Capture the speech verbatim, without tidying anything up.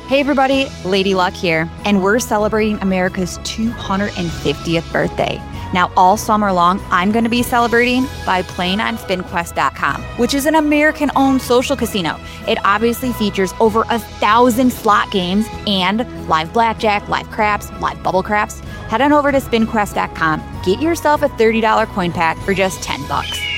Hey everybody, Lady Luck here, and we're celebrating America's two hundred fiftieth birthday. Now, all summer long, I'm going to be celebrating by playing on spin quest dot com, which is an American-owned social casino. It obviously features over a thousand slot games and live blackjack, live craps, live bubble craps. Head on over to spin quest dot com, get yourself a thirty dollars coin pack for just ten bucks.